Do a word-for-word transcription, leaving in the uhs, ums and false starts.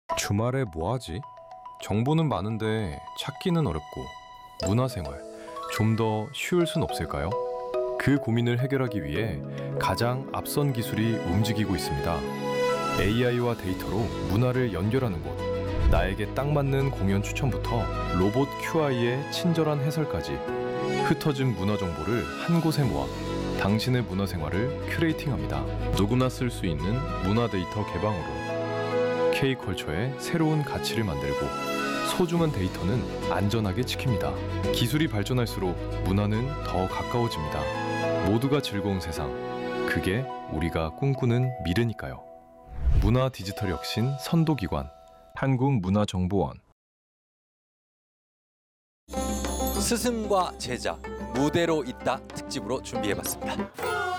주말에 뭐 하지? 정보는 많은데 찾기는 어렵고 문화생활 좀 더 쉬울 순 없을까요? 그 고민을 해결하기 위해 가장 앞선 기술이 움직이고 있습니다. 에이아이와 데이터로 문화를 연결하는 곳. 나에게 딱 맞는 공연 추천부터 로봇 큐아이의 친절한 해설까지 흩어진 문화 정보를 한 곳에 모아 당신의 문화생활을 큐레이팅합니다. 누구나 쓸 수 있는 문화 데이터 개방으로 K컬처의 새로운 가치를 만들고 소중한 데이터는 안전하게 지킵니다. 기술이 발전할수록 문화는 더 가까워집니다. 모두가 즐거운 세상, 그게 우리가 꿈꾸는 미래니까요. 문화 디지털 혁신 선도기관 한국문화정보원. 스승과 제자 무대로 있다 특집으로 준비해봤습니다.